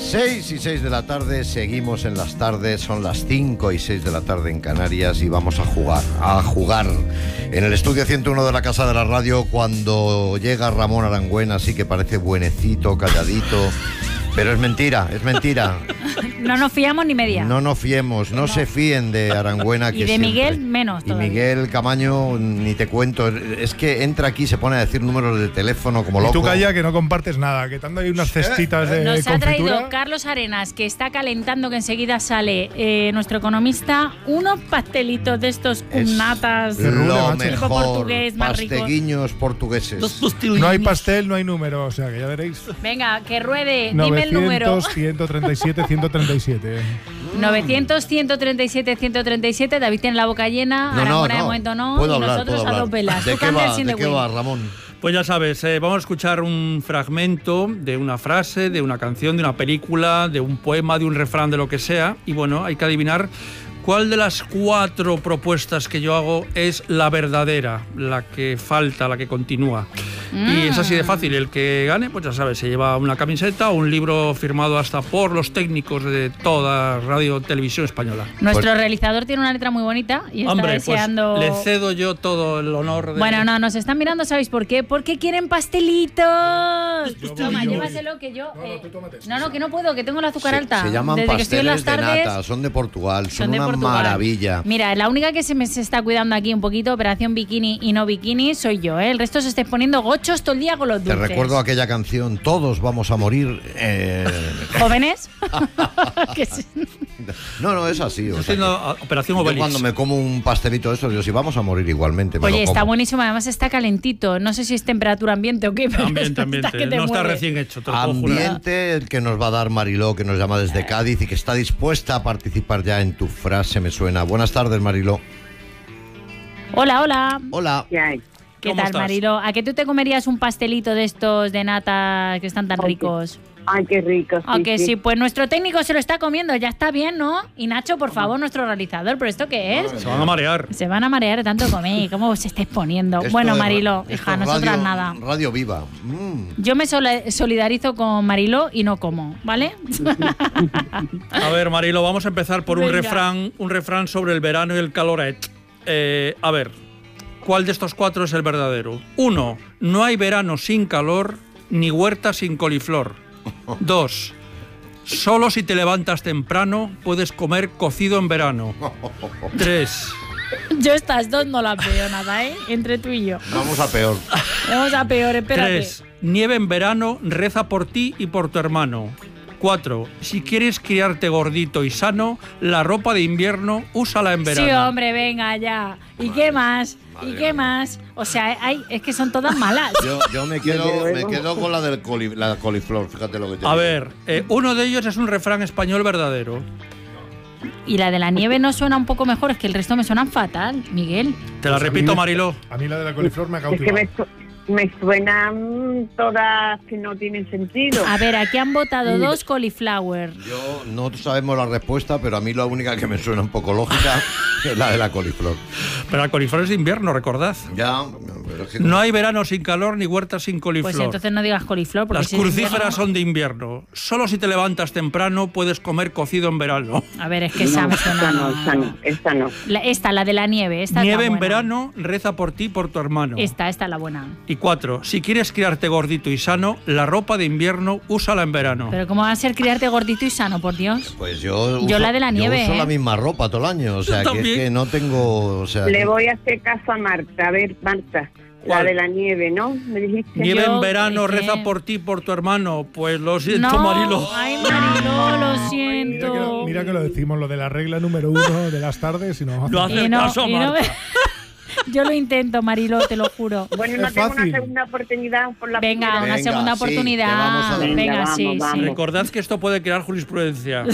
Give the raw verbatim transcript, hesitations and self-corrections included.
seis y seis de la tarde, seguimos en las tardes, son las cinco y seis de la tarde en Canarias y vamos a jugar, a jugar en el estudio ciento uno de la Casa de la Radio cuando llega Ramón Arangüena, así que parece buenecito, calladito, pero es mentira, es mentira. No nos fiamos ni media. No nos fiemos, no, no. se fíen de Arangüena. Y que de siempre. Miguel menos todavía. Y Miguel Camaño, ni te cuento, es que entra aquí, se pone a decir números de teléfono como loco. Y tú calla que no compartes nada, que te han dado ahí unas cestitas de Nos confitura. ha traído Carlos Arenas, que está calentando, que enseguida sale eh, nuestro economista, unos pastelitos de estos con natas, lo tipo mejor, portugués, más rico. Pasteguiños portugueses. No hay pastel, no hay número, o sea que ya veréis. Venga, que ruede, dime el número. novecientos, ciento treinta y siete, ciento treinta y siete. novecientos, ciento treinta y siete, ciento treinta y siete. David tiene la boca llena, no, Arangüena no, de momento no, puedo y hablar, nosotros puedo a dos velas. ¿De qué va, de qué va, Ramón? Pues ya sabes, eh, vamos a escuchar un fragmento de una frase, de una canción, de una película, de un poema, de un refrán, de lo que sea, y bueno, hay que adivinar cuál de las cuatro propuestas que yo hago es la verdadera, la que falta, la que continúa. Mm. Y es así de fácil, el que gane, pues ya sabes, se lleva una camiseta o un libro firmado hasta por los técnicos de toda Radio Televisión Española. Nuestro pues, realizador tiene una letra muy bonita y está hombre, deseando... pues le cedo yo todo el honor de... Bueno, no, nos están mirando, ¿sabéis por qué? Porque quieren pastelitos. Yo Toma, voy, llévaselo que yo... No, no, tú tómate. No, no, que no puedo, que tengo el azúcar se, alta. Se llaman Desde pasteles tardes, de nata, son de Portugal, son, son de una Portugal. maravilla. Mira, la única que se me se está cuidando aquí un poquito, operación bikini y no bikini, soy yo, ¿eh? El resto se está poniendo gochos todo el día con los dulces. Te recuerdo aquella canción, todos vamos a morir... Eh... ¿Jóvenes? No, no, es así. O sea, que, operación yo Obelix. cuando me como un pastelito de estos, yo sí, vamos a morir igualmente. Me Oye, lo está como. buenísimo, además está calentito. No sé si es temperatura ambiente o qué, pero ambiente, ambiente. Está que te no muere. está recién hecho. Te Ambiente el que nos va a dar Mariló, que nos llama desde Cádiz y que está dispuesta a participar ya en tu frase, me suena. Buenas tardes, Mariló. Hola, hola. Hola. ¿Qué hay? ¿Qué tal, estás? Mariló? ¿A qué tú te comerías un pastelito de estos de nata que están tan Ay, ricos? Ay, qué rico. Sí, Ok, sí. sí, pues nuestro técnico se lo está comiendo, ya está bien, ¿no? Y Nacho, por favor, nuestro realizador, ¿pero esto qué es? Se van a marear. Se van a marear de tanto comer, ¿cómo os estáis poniendo? Esto Bueno, es, Mariló, esto hija, es nosotras radio, nada. Radio Viva. Mm. Yo me solidarizo con Mariló y no como, ¿vale? A ver, Marilo, vamos a empezar por Venga. un refrán, un refrán sobre el verano y el caloret. Eh, a ver, ¿cuál de estos cuatro es el verdadero? Uno, no hay verano sin calor, ni huerta sin coliflor. Dos, solo si te levantas temprano puedes comer cocido en verano. Tres. Yo estas dos no las veo nada, ¿eh? Entre tú y yo. Vamos a peor. Vamos a peor, espérate. Tres. Nieve en verano, reza por ti y por tu hermano. Cuatro. Si quieres criarte gordito y sano, la ropa de invierno úsala en verano. Sí, hombre, venga ya. ¿Y madre, qué más? ¿Y qué más? O sea, hay, es que son todas malas. Yo, yo me, quedo, me quedo con la del coli, la coliflor, fíjate lo que te A digo. ver, eh, uno de ellos es un refrán español verdadero. Y la de la nieve no suena un poco mejor, es que el resto me suenan fatal, Miguel. Te la Pues repito, a mí, Mariló. A mí la de la coliflor me ha Es que cautivado. me, su- me suenan todas que no tienen sentido. A ver, aquí han votado dos cauliflower. Yo no sabemos la respuesta, pero a mí la única que me suena un poco lógica es la de la coliflor. Pero la coliflor es de invierno, recordad. Ya, pero es que No hay verano sin calor ni huerta sin coliflor. Pues entonces no digas coliflor, porque Las si es crucíferas invierno- son de invierno. Solo si te levantas temprano puedes comer cocido en verano. A ver, es que esa me suena... Esta no, esta no, esta no. La- esta, la de la nieve. Esta es Nieve la en buena. verano, reza por ti y por tu hermano. Esta, esta es la buena. Y cuatro, si quieres criarte gordito y sano, la ropa de invierno úsala en verano. Pero ¿cómo va a ser criarte gordito y sano, por Dios? Pues yo, Yo uso, la de la nieve, yo uso ¿eh? la misma ropa todo el año, o sea, Yo que es también. que no tengo... O sea, Le que- voy a hacer caso a Marta. A ver, Marta, ¿Cuál? la de la nieve, ¿no? Me dijiste. Nieve Yo, en verano, ¿qué? reza por ti y por tu hermano. Pues lo siento, No, Marilo. ay, Mariló, lo Mira que, siento. lo, mira que lo decimos, lo de la regla número uno de las tardes y no Lo hace. hace Y no- caso, y no Marta. me- Yo lo intento, Mariló, te lo juro. Bueno, no Es tengo fácil. una segunda oportunidad por la Venga, primera una vez. Venga, segunda sí, oportunidad. te vamos a dar. Venga, Venga, sí, vamos, sí. vamos. Recordad que esto puede crear jurisprudencia.